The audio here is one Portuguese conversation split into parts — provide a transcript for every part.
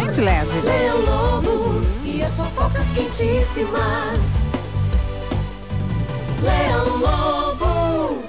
Gente leve. Leão Lobo e as fofocas quentíssimas. Leão Lobo.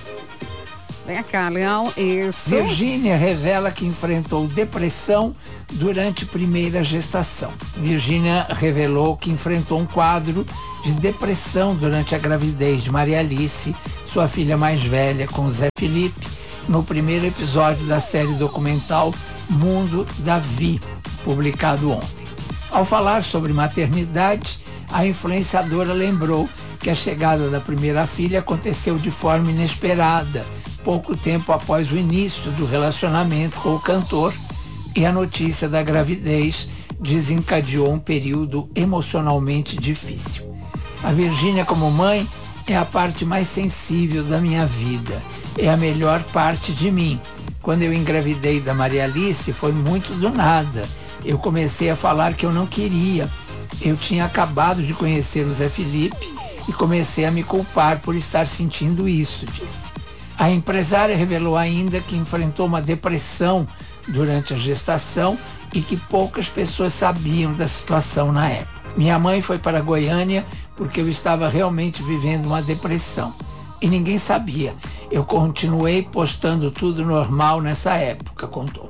Vem cá, Leão, isso. Virgínia revela que enfrentou depressão durante primeira gestação. Virgínia revelou que enfrentou um quadro de depressão durante a gravidez de Maria Alice, sua filha mais velha, com Zé Felipe, no primeiro episódio da série documental Mundo da Vi, publicado ontem. Ao falar sobre maternidade, a influenciadora lembrou que a chegada da primeira filha aconteceu de forma inesperada, pouco tempo após o início do relacionamento com o cantor, e a notícia da gravidez desencadeou um período emocionalmente difícil. A Virgínia, como mãe, é a parte mais sensível da minha vida, é a melhor parte de mim. Quando eu engravidei da Maria Alice, foi muito do nada. Eu comecei a falar que eu não queria. Eu tinha acabado de conhecer o Zé Felipe e comecei a me culpar por estar sentindo isso, disse. A empresária revelou ainda que enfrentou uma depressão durante a gestação e que poucas pessoas sabiam da situação na época. Minha mãe foi para Goiânia porque eu estava realmente vivendo uma depressão. E ninguém sabia. Eu continuei postando tudo normal nessa época, contou.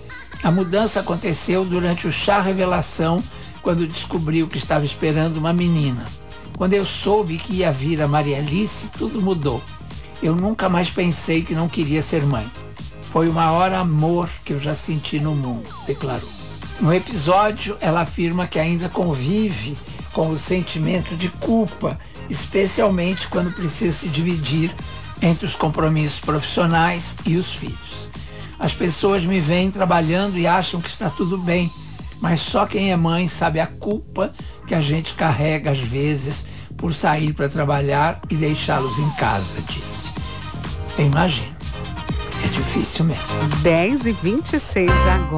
A mudança aconteceu durante o chá revelação, quando descobriu que estava esperando uma menina. Quando eu soube que ia vir a Maria Alice, tudo mudou. Eu nunca mais pensei que não queria ser mãe. Foi o maior amor que eu já senti no mundo, declarou. No episódio, ela afirma que ainda convive com o sentimento de culpa, especialmente quando precisa se dividir entre os compromissos profissionais e os filhos. As pessoas me veem trabalhando e acham que está tudo bem, mas só quem é mãe sabe a culpa que a gente carrega às vezes por sair para trabalhar e deixá-los em casa, disse. Eu imagino. É difícil mesmo. 10h26 agora.